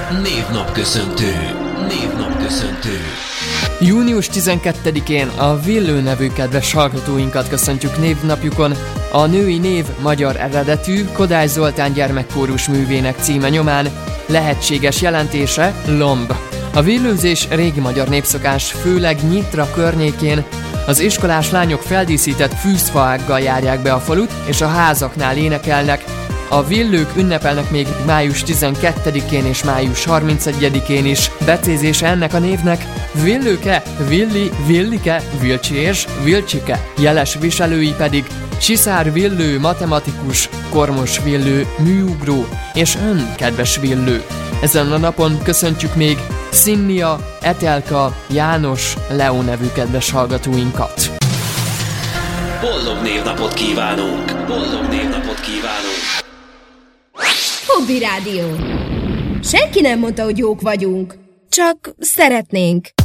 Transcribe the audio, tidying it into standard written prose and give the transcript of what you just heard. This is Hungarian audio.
Névnapköszöntő. Június 12-én a Villő nevű kedves hallgatóinkat köszöntjük névnapjukon. A női név magyar eredetű, Kodály Zoltán gyermekkórus művének címe nyomán, lehetséges jelentése lomb. A villőzés régi magyar népszokás, főleg Nyitra környékén. Az iskolás lányok feldíszített fűzfaággal járják be a falut, és a házaknál énekelnek. A villők ünnepelnek még május 12-én és május 31-én is. Becézése ennek a névnek Villőke, Villi, Villike, Vilcsi és Vilcsike. Jeles viselői pedig Csiszár Villő, matematikus, Kormos Villő, műugró és ön, kedves Villő. Ezen a napon köszöntjük még Szinnia, Etelka, János, Leó nevű kedves hallgatóinkat. Boldog névnapot kívánunk! Hobby Rádió. Senki nem mondta, hogy jók vagyunk. Csak szeretnénk.